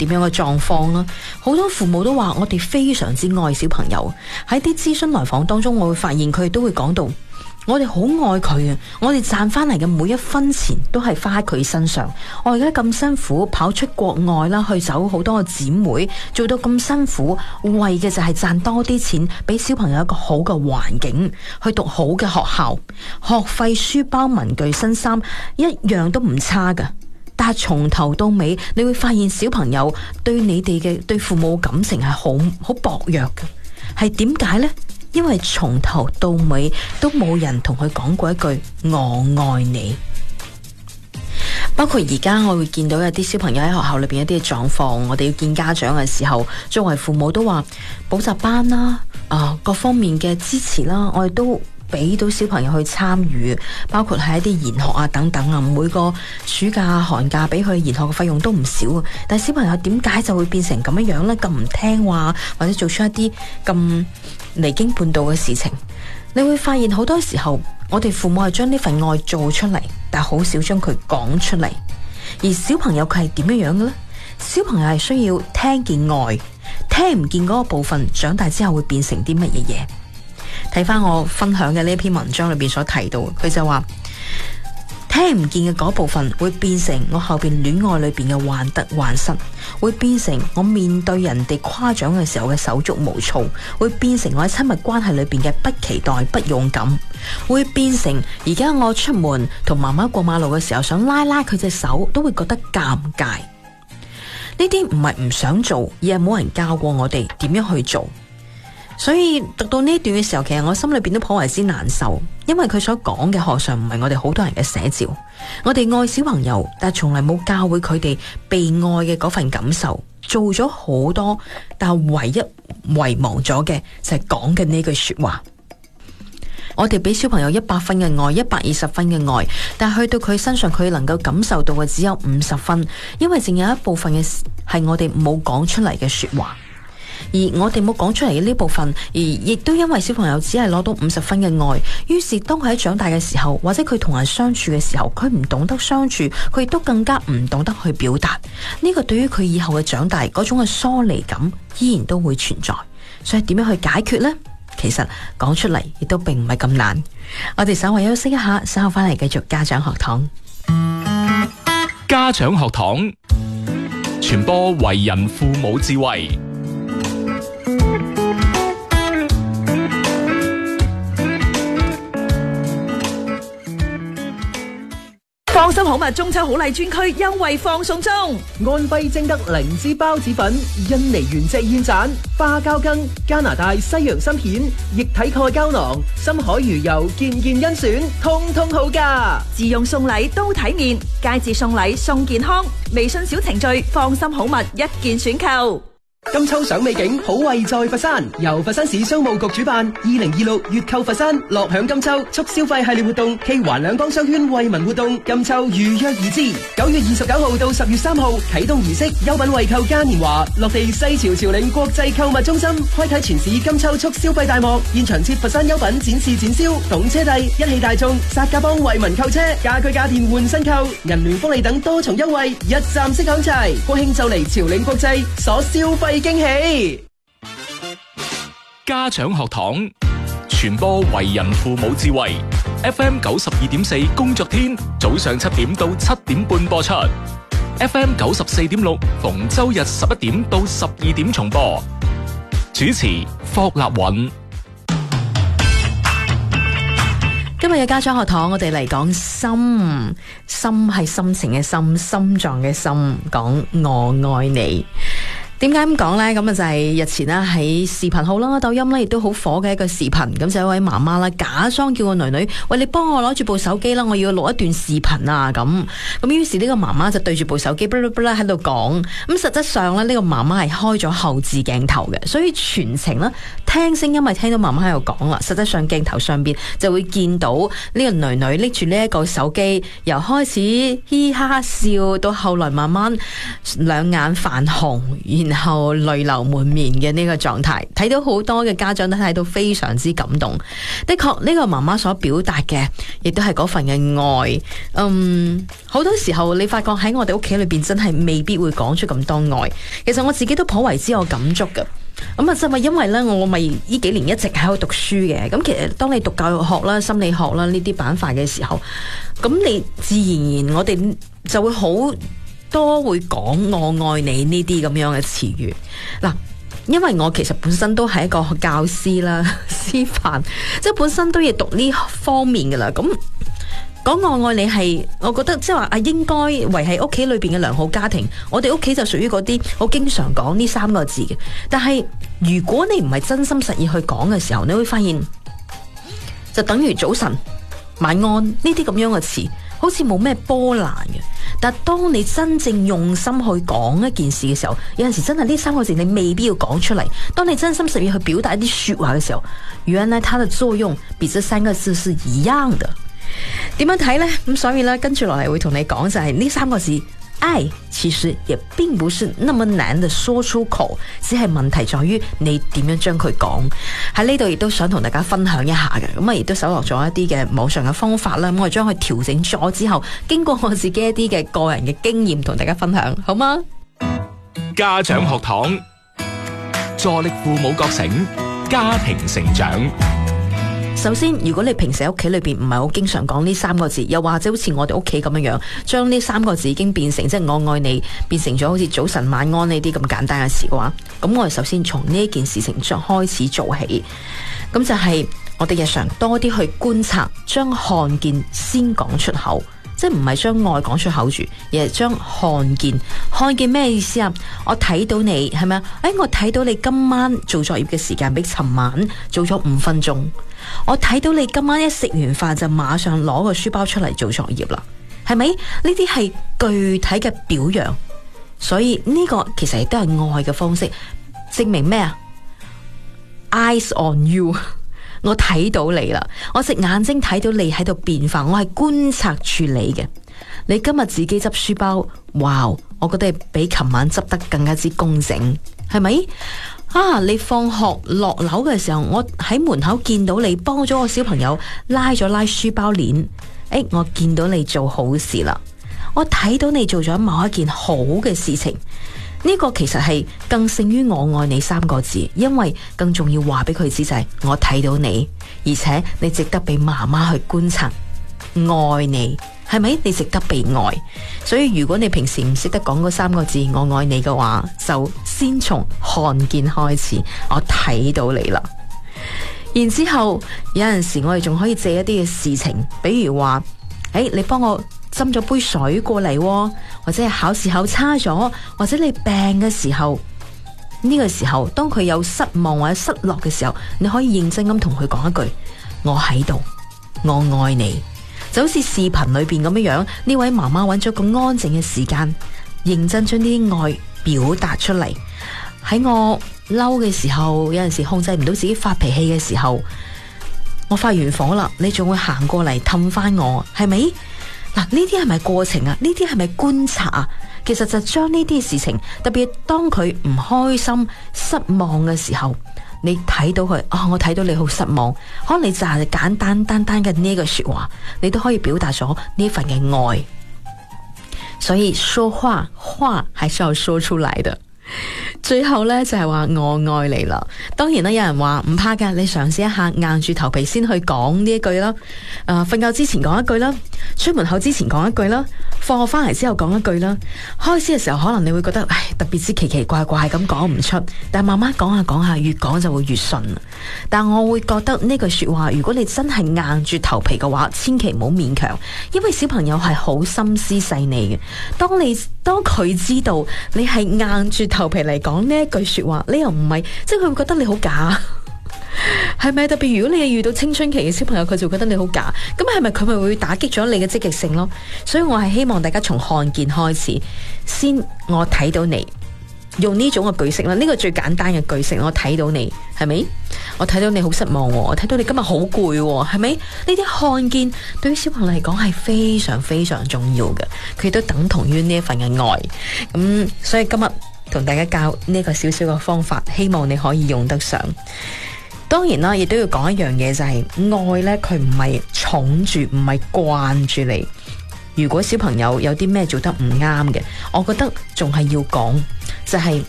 點樣嘅狀況啦。好多父母都話我哋非常之愛小朋友，喺啲諮詢來訪當中，我會發現佢哋都會講到我哋好愛佢啊，我哋賺翻嚟嘅每一分錢都係花喺佢身上。我而家咁辛苦跑出國外啦，去走好多個姊妹，做到咁辛苦，為嘅就係賺多啲錢，俾小朋友一個好嘅環境，去讀好嘅學校，學費、書包、文具、新衫一樣都唔差噶。但係從頭到尾，你會發現小朋友對你哋嘅對父母感情係好薄弱嘅，係點解呢？因為從頭到尾都冇人同佢講過一句我愛你。包括而家我會見到有啲小朋友喺學校裏邊一啲嘅狀況，我哋要見家長嘅時候，作為父母都話補習班啦，各方面嘅支持啦，我哋都俾到小朋友去參與，包括係一啲研學啊等等啊，每個暑假寒假俾佢研學嘅費用都唔少啊。但係小朋友點解就會變成咁樣呢？咁唔聽話，或者做出一啲咁離經叛道嘅事情？你會發現好多時候，我哋父母係將呢份愛做出嚟，但係好少將佢講出嚟。而小朋友佢係點樣樣嘅呢？小朋友係需要聽見愛，聽唔見嗰個部分，長大之後會變成啲乜嘢嘢？睇翻我分享嘅呢篇文章裏邊所提到，佢就話聽唔見嘅嗰部分會變成我後邊戀愛裏邊嘅患得患失，會變成我面對人哋誇獎嘅時候嘅手足無措，會變成我喺親密關係裏邊嘅不期待、不勇敢，會變成而家我出門同媽媽過馬路嘅時候想拉佢隻手，都會覺得尷尬。呢啲唔係唔想做，而係冇人教過我哋點樣去做。所以讀到呢段嘅時候，其實我心裏邊都頗為之難受，因為佢所講嘅何嘗唔係我哋好多人嘅寫照。我哋愛小朋友，但係從來冇教會佢哋被愛嘅嗰份感受，做咗好多，但係唯一遺忘咗嘅就係講嘅呢句說話。我哋俾小朋友100分嘅愛，120分嘅愛，但係去到佢身上，佢能夠感受到嘅只有50分，因為淨有一部分嘅係我哋冇講出嚟嘅說話。而我哋冇講出嚟嘅呢部分，而亦都因為小朋友只係攞到50分嘅愛，於是當佢喺長大嘅時候，或者佢同人相處嘅時候，佢唔懂得相處，佢亦都更加唔懂得去表達。呢個對於佢以後嘅長大嗰種嘅疏離感，依然都會存在。所以點樣去解決呢？其實講出嚟亦都並唔係咁難。我哋稍微休息一下，稍後翻嚟繼續家長學堂。 家長學堂傳播為人父母智慧。 放心好物中秋好禮專區優惠放送中， 安徽精德靈芝孢子粉、印尼原隻燕盞、花膠羹、加拿大西洋參片、液體鈣膠囊、深海魚油，件件甄選，通通好價。 自用送禮都體面，佳節送禮送健康。微信小程序放心好物一件選購。 金秋賞美景，好惠在佛山。由佛山市商務局主辦，2026粵購佛山，樂享金秋促消費系列活動暨環兩江商圈惠民活動，金秋如約而至。9月29號到10月3號啟動儀式，優品惠購嘉年華落地西樵朝領國際購物中心，開啟全市金秋促消費大幕。現場設佛山優品展示展銷，懂車帝、一汽大眾、薩價幫惠民購車，家居家電換新購，銀聯福利等多重優惠，一站式享齊。國慶就嚟朝領國際，所消費驚喜。 家長學堂傳播為人父母智慧。FM 92.4工作天早上7點到7點半播出。FM 94.6逢周日11點到12點重播。主持霍立允。 今日嘅家長學堂，我哋嚟講心，心係心情嘅心，心臟嘅心，講我愛你。點解咁講呢？咁啊就係日前啦，喺視頻號啦、抖音啦，亦都好火嘅一個視頻。咁就有一位媽媽啦，假裝叫個女女，喂，你幫我攞住部手機啦，我要錄一段視頻啊！咁於是呢個媽媽就對住部手機喺度講。咁實質上咧，呢個媽媽係開咗後置鏡頭嘅，所以全程咧聽聲音咪聽到媽媽喺度講啦。實質上鏡頭上邊就會見到呢個女女拎住呢一個手機，由開始嘻哈笑到後來慢慢兩眼泛紅， 然後淚流滿面嘅呢個狀態，睇到好多嘅家長都睇到非常之感動。的確呢個媽媽所表達嘅，亦都係嗰份嘅愛。好多時候你發覺喺我哋屋企裏邊真係未必會講出咁多愛。其實我自己都頗為之有感觸嘅。咁啊，就係因為咧，我咪呢幾年一直喺度讀書嘅。咁其實當你讀教育學啦、心理學啦呢啲板塊嘅時候，咁你自然我哋就會好多會講我愛你呢啲咁樣嘅詞語。嗱，因為我其實本身都係一個教師啦、師範，即係本身都要讀呢方面噶啦。咁講我愛你係，我覺得即係話啊，應該維繫屋企裏邊嘅良好家庭。我哋屋企就屬於嗰啲好經常講呢3個字嘅。但係如果你唔係真心實意去講嘅時候，你會發現就等於早晨、晚安呢啲咁樣嘅詞，好似冇咩波瀾嘅。但係當你真正用心去講一件事嘅時候，有陣時真係呢3個字你未必要講出嚟。當你真心實意去表達一啲說話嘅時候，原來它的作用比這3個字是一樣的。點樣睇呢？咁所以咧，跟住落嚟會同你講就係呢3個字，愛其實也並不是那麼難的說出口，只係問題在於你點樣將佢講。喺呢度亦都想同大家分享一下嘅，咁啊亦都搜羅咗一啲嘅網上嘅方法啦，咁我將佢調整咗之後，經過我自己一啲嘅個人嘅經驗同大家分享，好嗎？ 家長學堂，助力父母覺醒，家庭成長。 首先，如果你平時喺屋企裏邊唔係好經常講呢3個字，又或者好似我哋屋企咁樣樣，將呢3個字已經變成即係我愛你，變成咗好似早晨晚安呢啲咁簡單嘅事嘅話，咁我哋首先從呢件事情開始做起，咁就係我哋日常多啲去觀察，將看見先講出口。即係唔係將愛講出口住，而係將看見。看見咩意思啊？我睇到你係咪啊？我睇到你今晚做作業嘅時間比尋晚早咗5分鐘。我睇到你今晚一食完飯就馬上攞個書包出嚟做作業啦，係咪？呢啲係具體嘅表揚，所以呢個其實亦都係愛嘅方式。證明咩啊？ Eyes on you。我睇到你啦，我隻眼睛睇到你喺度變化，我係觀察住你嘅。你今日自己執書包，哇！我覺得係比琴晚執得更加之工整，係咪？啊！你放學落樓嘅時候，我喺門口見到你幫咗個小朋友拉書包鏈，我見到你做好事啦，我睇到你做咗某一件好嘅事情。呢個其實係更勝於我愛你3個字，因為更重要話俾佢知就係我睇到你，而且你值得俾媽媽去觀察，愛你，係咪？你值得被愛。所以如果你平時唔識得講嗰3個字我愛你嘅話，就先從看見開始，我睇到你啦。然之後有陣時我哋仲可以借一啲嘅事情，比如話你幫我斟咗杯水過嚟，或者係考試考差咗，或者你病嘅時候，呢個時候當佢有失望或者失落嘅時候，你可以認真咁同佢講一句我喺度，我愛你。就好似視頻裏邊咁樣樣，呢位媽媽揾咗個安靜嘅時間，認真將啲愛表達出嚟。喺我嬲嘅時候，有陣時控制唔到自己發脾氣嘅時候，我發完火啦，你仲會行過嚟氹翻我，係咪？嗱，呢啲係咪過程啊？呢啲係咪觀察啊？其實就將呢啲事情，特別當佢唔開心、失望嘅時候，你睇到佢我睇到你好失望，可能你就係簡單單單嘅呢個說話，你都可以表達咗呢份嘅愛。所以說話還是要說出來的。最後呢，就係話我愛你啦。當然啦，有人話唔怕噶，你嘗試一下硬住頭皮先去講呢一句啦。瞓覺之前講一句啦，出門口之前講一句啦，放學翻嚟之後講一句啦。開始嘅時候可能你會覺得特別之奇奇怪怪咁講唔出，但係慢慢講下講下，越講就會越順。但我會覺得呢句說話，如果你真係硬住頭皮嘅話，千祈唔好勉強，因為小朋友係好心思細膩嘅。當佢知道你係硬住頭皮嚟講呢一句說話，你又唔係，即係佢會覺得你好假，係咪？特別如果你係遇到青春期嘅小朋友，佢就會覺得你好假，咁係咪佢咪會打擊咗你嘅積極性咯？所以我係希望大家從看見開始，先我睇到你，用呢種嘅句式啦，呢個最簡單嘅句式，我睇到你，係咪？我睇到你好失望，我睇到你今日好攰，係咪？呢啲看見對於小朋友嚟講係非常非常重要嘅，佢都等同於呢一份嘅愛。咁所以今日同大家教呢個小小嘅方法，希望你可以用得上。當然啦，亦都要講一樣嘢，就係愛呢，佢唔係寵住，唔係慣住你。如果小朋友有啲咩做得唔啱嘅，我覺得仲係要講，就係